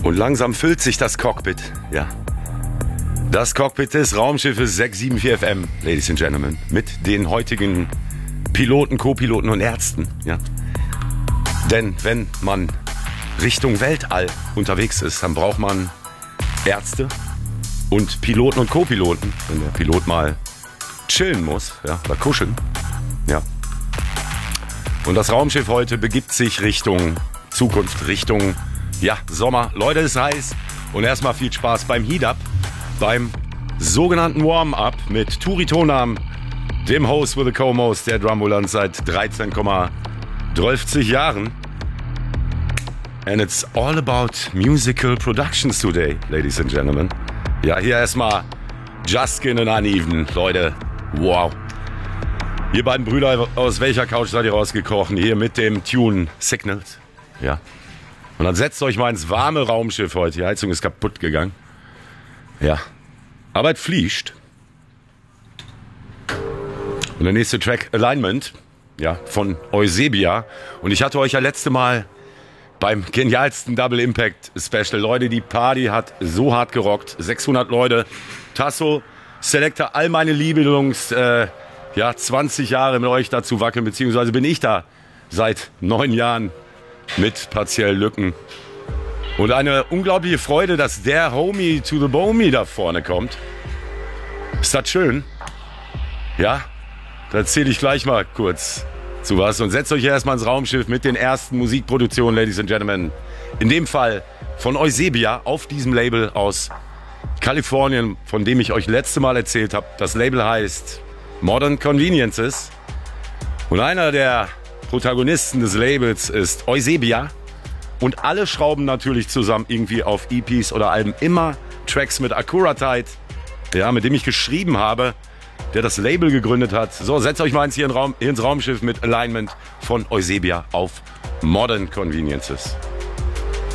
Und langsam füllt sich das Cockpit, ja. Das Cockpit des Raumschiffes 674 FM, Ladies and Gentlemen, mit den heutigen Piloten, Co-Piloten und Ärzten, ja. Denn wenn man Richtung Weltall unterwegs ist, dann braucht man Ärzte und Piloten und Co-Piloten, wenn der Pilot mal chillen muss, ja, oder kuscheln, ja. Und das Raumschiff heute begibt sich Richtung Zukunft, Richtung, ja, Sommer. Leute, es ist heiß und erstmal viel Spaß beim Heat-Up, beim sogenannten Warm-Up mit Turi Tonam, dem Host with the Co-Most der Drumbulanz seit 13,12 Jahren. And it's all about musical productions today, ladies and gentlemen. Ja, hier erstmal Justin and Uneven, Leute, wow. Ihr beiden Brüder, aus welcher Couch seid ihr rausgekrochen? Hier mit dem Tune Signals, ja. Und dann setzt euch mal ins warme Raumschiff heute. Die Heizung ist kaputt gegangen. Ja, aber es fließt. Und der nächste Track, Alignment, ja, von Eusebia. Und ich hatte euch ja letzte Mal beim genialsten Double Impact Special, Leute, die Party hat so hart gerockt. 600 Leute, Tasso, Selector, all meine Liebelungs, 20 Jahre mit euch dazu wackeln, beziehungsweise bin ich da seit 9 Jahren mit partiell Lücken. Und eine unglaubliche Freude, dass der Homie to the Bomie da vorne kommt. Ist das schön? Ja, da erzähle ich gleich mal kurz zu was. Und setzt euch erstmal ins Raumschiff mit den ersten Musikproduktionen, Ladies and Gentlemen. In dem Fall von Eusebia auf diesem Label aus Kalifornien, von dem ich euch letzte Mal erzählt habe. Das Label heißt Modern Conveniences. Und einer der Protagonisten des Labels ist Eusebia. Und alle schrauben natürlich zusammen irgendwie auf EPs oder Alben immer Tracks mit Accuratite, ja, mit dem ich geschrieben habe, der das Label gegründet hat. So, setzt euch mal ins Raumschiff mit Alignment von Eusebia auf Modern Conveniences.